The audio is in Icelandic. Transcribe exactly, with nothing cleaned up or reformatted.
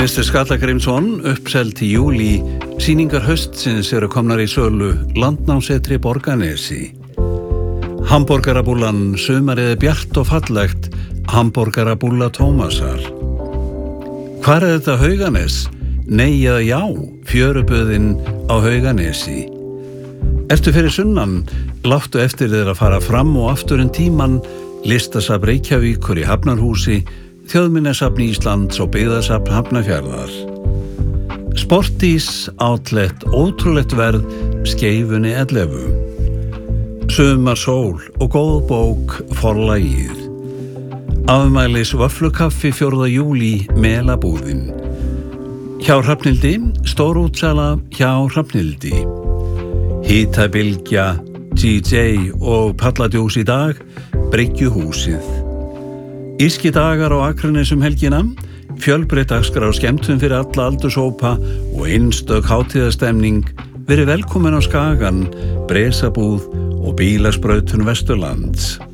mister Skalla Grímsson, uppselt í júlí, sýningar haustsins eru komnar í sölu, Landnámssetri Borgarnesi. Hamborgarabúllan Sumarið er bjart og fallegt, Hamborgarabúlla Tómasar. Hvar er þetta Hauganes? Nei eða já, fjöruböðin á Hauganesi. Ertu fyrir sunnan, láttu eftir þér að fara fram og aftur en tíman, listasafn Reykjavíkur í Hafnarhúsi, Þjóðminjasafn Íslands og byggðasafn Hafnarfjarðar. Sportís, outlet, ótrúlegt verð, Skeifunni ellefu. Sumar sól og góð bók, Forlagið. Afmælis vöfflukaffi fjórða júlí, Melabúðin. Hjá Hrafnhildi, stórútsala hjá Hrafnhildi. Hitabilgja, G J og palladjós í dag, Bryggjuhúsið. Írski dagar á Akranesi um helgina, fjölbreytt dagskrá skemmtun fyrir alla aldurshópa og einstök hátíðastemning, verið velkomin á Skagann, Bresabúð og bílasbrautun Vesturlands.